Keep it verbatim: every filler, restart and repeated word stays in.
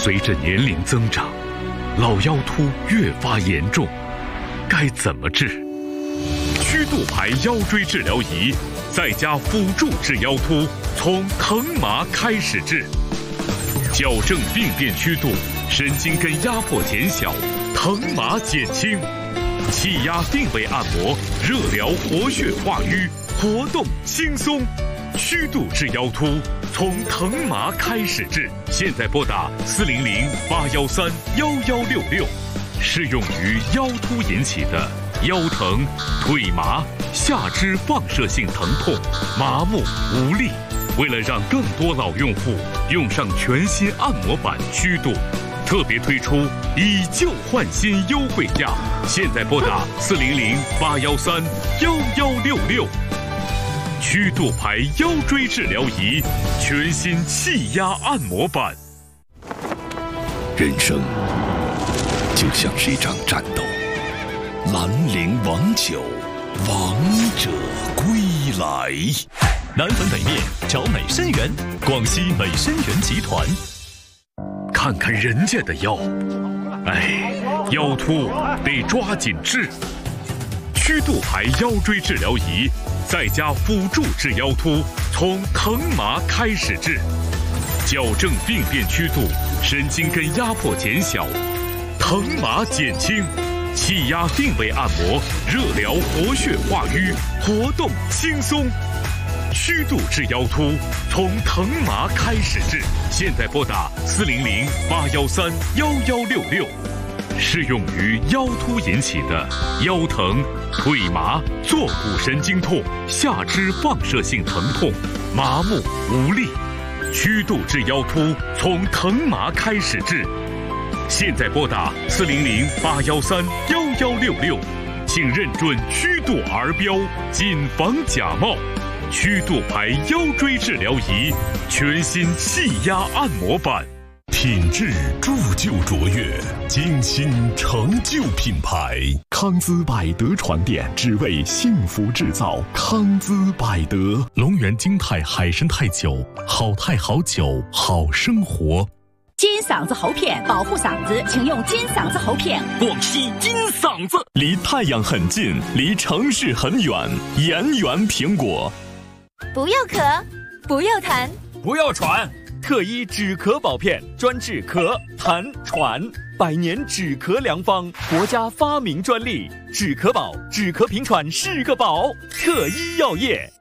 随着年龄增长，老腰突越发严重，该怎么治？曲度牌腰椎治疗仪在家辅助治腰突，从疼麻开始治，矫正病变曲度，神经根压迫减小，疼麻减轻，气压定位按摩，热疗活血化瘀，活动轻松。曲度治腰突，从疼麻开始治。现在拨打四零零八幺三幺幺六六，适用于腰突引起的腰疼、腿麻、下肢放射性疼痛、麻木无力。为了让更多老用户用上全新按摩板曲度，特别推出以旧换新优惠价。现在拨打四零零八幺三幺幺六六。曲度牌腰椎治疗仪，全新气压按摩板。 人生就像是一场战斗，兰陵王酒，王者归来。 南汾北面找美参园，广西美参园集团。 看看人家的腰，哎，腰突得抓紧治。曲度牌腰椎治疗仪在家辅助治腰突，从疼麻开始治，矫正病变曲度，神经根压迫减小，疼麻减轻，气压定位按摩，热疗活血化瘀，活动轻松。曲度治腰突，从疼麻开始治。现在拨打四零零八幺三幺幺六六。适用于腰突引起的腰疼、腿麻、坐骨神经痛、下肢放射性疼痛、麻木无力。曲度治腰突，从疼麻开始治。现在拨打四零零八幺三幺幺六六，请认准曲度儿标，谨防假冒。曲度牌腰椎治疗仪，全新气压按摩板。 品质铸就卓越，精心成就品牌。康姿百德床垫，只为幸福制造。康姿百德，龙源金泰海参泰酒，好泰好酒，好生活。 金嗓子喉片保护嗓子，请用金嗓子喉片。 广西金嗓子，离太阳很近，离城市很远。盐源苹果。 不要咳，不要痰， 不要喘。特医止咳保片，专治咳、痰、喘，百年止咳良方，国家发明专利，止咳宝，止咳平喘是个宝。特医药业。